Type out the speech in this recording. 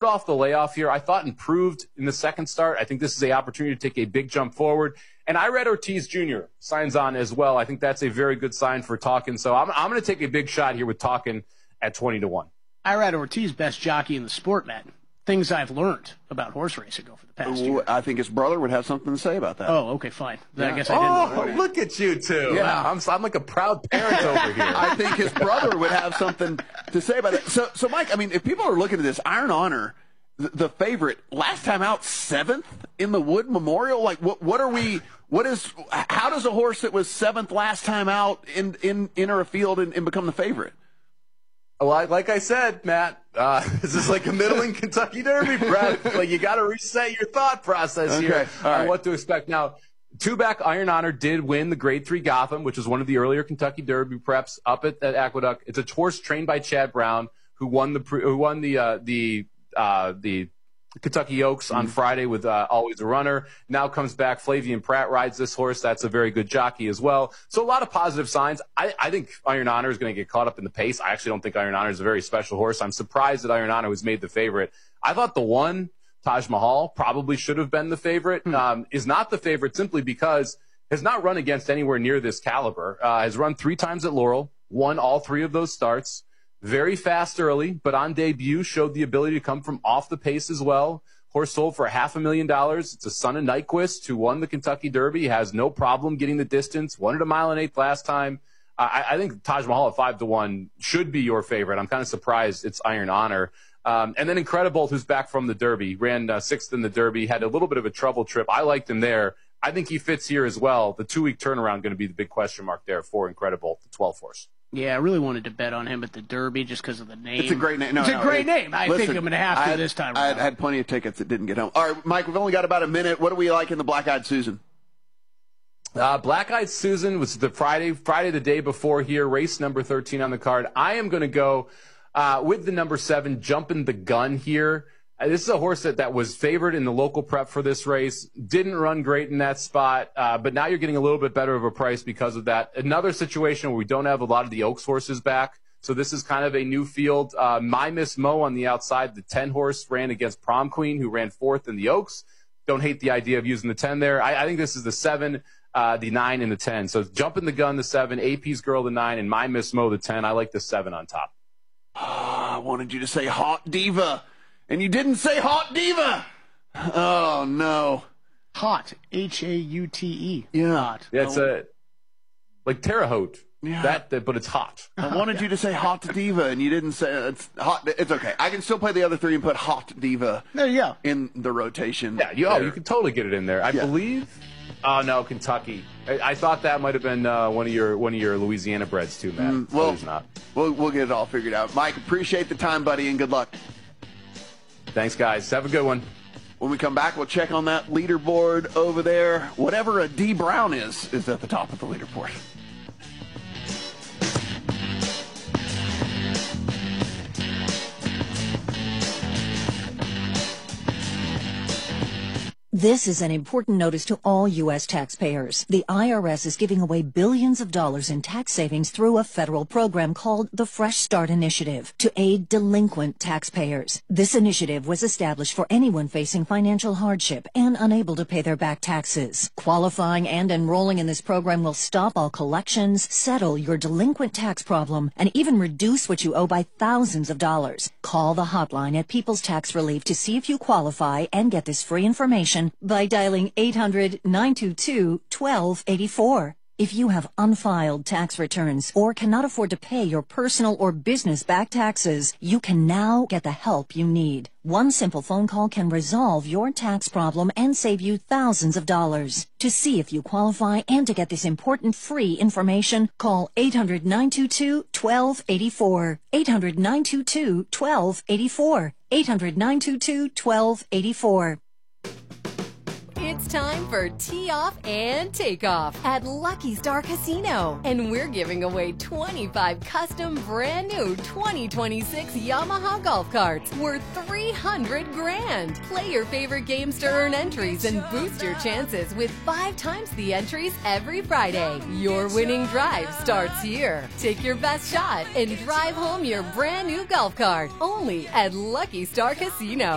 off the layoff here. I thought improved in the second start. I think this is an opportunity to take a big jump forward. And Irad Ortiz Jr. signs on as well. I think that's a very good sign for Talkin. So I'm going to take a big shot here with Talkin at 20-1. Irad Ortiz, best jockey in the sport, Matt. Things I've learned about horse racing over the past year. I think his brother would have something to say about that. Oh, okay, fine. I guess I didn't. Oh, look at you two. Yeah. I'm like a proud parent over here. I think his brother would have something to say about it. So Mike, I mean, if people are looking at this, Iron Honor, the favorite, last time out, 7th in the Wood Memorial. Like, how does a horse that was 7th last time out enter a field and become the favorite? Like I said, Matt, this is like a middling Kentucky Derby, Brad. Like, you got to reset your thought process here on what to expect. Now, two-back Iron Honor did win the Grade 3 Gotham, which was one of the earlier Kentucky Derby preps up at Aqueduct. It's a horse trained by Chad Brown, who won the Kentucky Oaks on Friday with Always a Runner. Now comes back. Flavian Pratt rides this horse. That's a very good jockey as well. So a lot of positive signs. I think Iron Honor is going to get caught up in the pace. I actually don't think Iron Honor is a very special horse. I'm surprised that Iron Honor was made the favorite. I thought the one, Taj Mahal, probably should have been the favorite. Is not the favorite simply because has not run against anywhere near this caliber. Has run 3 times at Laurel, won all 3 of those starts. Very fast early, but on debut showed the ability to come from off the pace as well. Horse sold for $500,000. It's a son of Nyquist who won the Kentucky Derby, has no problem getting the distance, won it a mile and 1/8 last time. I think Taj Mahal at 5-1 should be your favorite. I'm kind of surprised it's Iron Honor. And then Incredibolt, who's back from the Derby, ran 6th in the Derby, had a little bit of a trouble trip. I liked him there. I think he fits here as well. The 2-week turnaround going to be the big question mark there for Incredibolt, the 12th horse. Yeah, I really wanted to bet on him at the Derby just because of the name. It's a great name. It's a great name. I think I'm going to have to this time around. I had plenty of tickets that didn't get home. All right, Mike, we've only got about a minute. What do we like in the Black-Eyed Susan? Black-Eyed Susan was the Friday the day before here, race number 13 on the card. I am going to go with the number 7, Jumpin' the Gun here. This is a horse that was favored in the local prep for this race. Didn't run great in that spot, but now you're getting a little bit better of a price because of that. Another situation where we don't have a lot of the Oaks horses back, so this is kind of a new field. My Miss Mo on the outside, the 10 horse, ran against Prom Queen, who ran 4th in the Oaks. Don't hate the idea of using the 10 there. I think this is the 7, the 9, and the 10. So Jumpin' the Gun, the 7, AP's Girl, the 9, and My Miss Mo, the 10. I like the 7 on top. I wanted you to say Hot Diva. And you didn't say Hot Diva. Oh, no. Hot. H-A-U-T-E. Yeah. Hot. Yeah, it's like Terre Haute. Yeah. But it's hot. I wanted you to say Hot Diva, and you didn't say it's hot. It's okay. I can still play the other 3 and put Hot Diva there you go. in the rotation. Yeah, you can totally get it in there. I believe. Oh, no, Kentucky. I thought that might have been one of your Louisiana breds, too, Matt. Well, it's not. We'll get it all figured out. Mike, appreciate the time, buddy, and good luck. Thanks, guys. Have a good one. When we come back, we'll check on that leaderboard over there. Whatever a D Brown is at the top of the leaderboard. This is an important notice to all U.S. taxpayers. The IRS is giving away billions of dollars in tax savings through a federal program called the Fresh Start Initiative to aid delinquent taxpayers. This initiative was established for anyone facing financial hardship and unable to pay their back taxes. Qualifying and enrolling in this program will stop all collections, settle your delinquent tax problem, and even reduce what you owe by thousands of dollars. Call the hotline at People's Tax Relief to see if you qualify and get this free information by dialing 800-922-1284. If you have unfiled tax returns or cannot afford to pay your personal or business back taxes, you can now get the help you need. One simple phone call can resolve your tax problem and save you thousands of dollars. To see if you qualify and to get this important free information, call 800-922-1284. 800-922-1284. 800-922-1284. It's time for Tee Off and Takeoff at Lucky Star Casino. And we're giving away 25 custom brand new 2026 Yamaha golf carts worth $300,000. Play your favorite games to earn entries and boost your chances with 5 times the entries every Friday. Your winning drive starts here. Take your best shot and drive home your brand new golf cart only at Lucky Star Casino.